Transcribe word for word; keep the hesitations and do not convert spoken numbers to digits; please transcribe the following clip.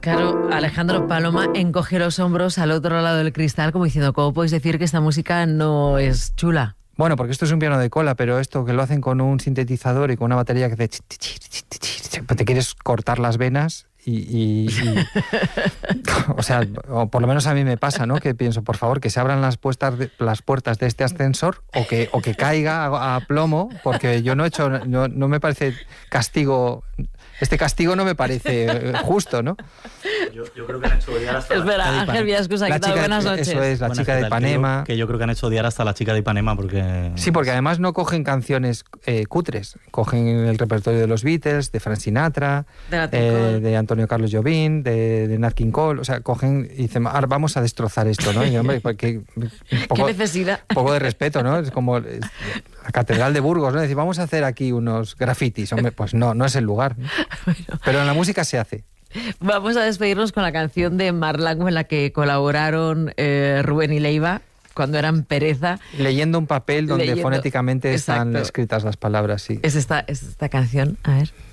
Claro, Alejandro Paloma encoge los hombros al otro lado del cristal como diciendo, ¿cómo podéis decir que esta música no es chula? Bueno, porque esto es un piano de cola, pero esto que lo hacen con un sintetizador y con una batería que te, te quieres cortar las venas y, y, y o sea, o por lo menos a mí me pasa, ¿no? Que pienso, por favor, que se abran las puertas de, las puertas de este ascensor o que o que caiga a, a plomo, porque yo no he hecho, no, no me parece castigo. Este castigo no me parece justo, ¿no? Yo, yo creo que han hecho odiar hasta Espera, la Ángel Villascusa, ¿qué tal? Buenas noches. Eso es, la Buenas, chica de Ipanema. Que yo, que yo creo que han hecho odiar hasta la chica de Ipanema porque... Sí, porque además no cogen canciones eh, cutres. Cogen el repertorio de los Beatles, de Frank Sinatra, de, eh, de Antonio Carlos Jobim, de, de Nat King Cole. O sea, cogen y dicen, ahora vamos a destrozar esto, ¿no? Y hombre, porque un poco, ¿qué necesidad? Un poco de respeto, ¿no? Es como es, la Catedral de Burgos, ¿no? Decir, vamos a hacer aquí unos grafitis. Hombre, pues no, no es el lugar, ¿no? Bueno. Pero en la música se hace. Vamos a despedirnos con la canción de Marlago en la que colaboraron eh, Rubén y Leiva cuando eran Pereza. Leyendo un papel donde Leyendo. fonéticamente Exacto. están escritas las palabras, sí. Es esta, es esta canción, a ver.